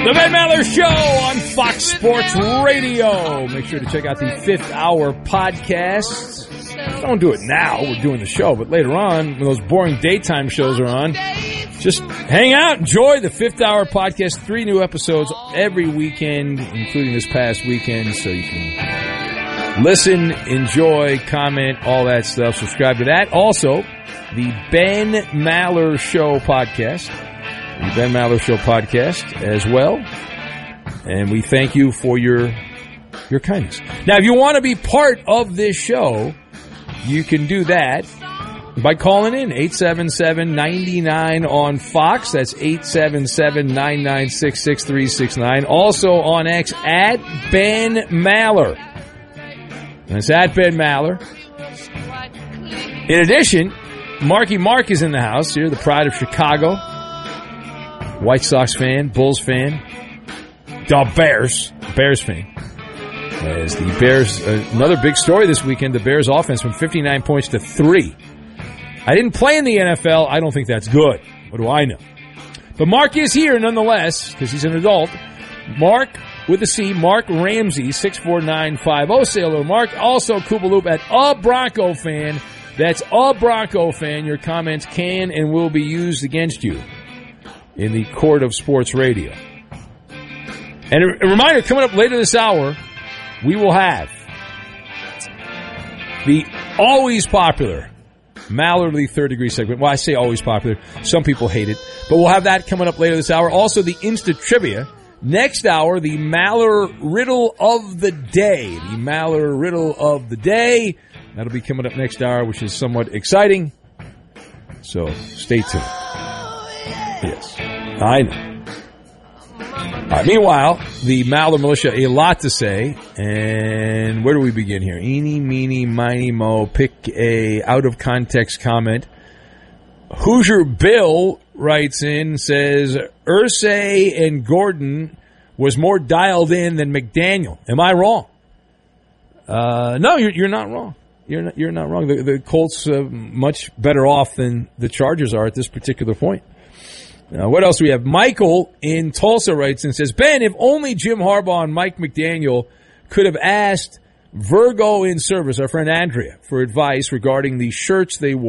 The Ben Maller Show on Fox Sports Radio. Make sure to check out the Fifth Hour podcast. Don't do it now. We're doing the show, but later on, when those boring daytime shows are on, just hang out, enjoy the Fifth Hour podcast. 3 new episodes every weekend, including this past weekend, so you can listen, enjoy, comment, all that stuff. Subscribe to that. Also, the Ben Maller Show podcast. The Ben Maller Show podcast as well. And we thank you for your kindness. Now, if you want to be part of this show, you can do that by calling in 877-99 on Fox. That's 877-996-6369. Also on X at Ben Maller. That's at Ben Maller. In addition, Marky Mark is in the house here, the pride of Chicago. White Sox fan, Bulls fan, the Bears fan. As the Bears, another big story this weekend, the Bears offense from 59 points to 3. I didn't play in the NFL. I don't think that's good. What do I know? But Mark is here nonetheless, because he's an adult. Mark, with a C, Mark Ramsey, 64950. Say hello, Mark. Also, Koopaloop at A Bronco Fan. That's A Bronco Fan. Your comments can and will be used against you in the court of sports radio. And a reminder, coming up later this hour, we will have the always popular Mallerly Third Degree segment. Well, I say always popular. Some people hate it. But we'll have that coming up later this hour. Also, the Insta Trivia. Next hour, the Maller Riddle of the Day. The Maller Riddle of the Day. That'll be coming up next hour, which is somewhat exciting. So, stay tuned. Yes, I know. Meanwhile, the Maller Militia, a lot to say. And where do we begin here? Eeny, meeny, miny, mo. Pick a out-of-context comment. Hoosier Bill writes in, says, Irsay and Gordon was more dialed in than McDaniel. Am I wrong? No, you're not wrong. You're not wrong. The Colts much better off than the Chargers are at this particular point. What else do we have? Michael in Tulsa writes and says, Ben, if only Jim Harbaugh and Mike McDaniel could have asked Virgo in Service, our friend Andrea, for advice regarding the shirts they wore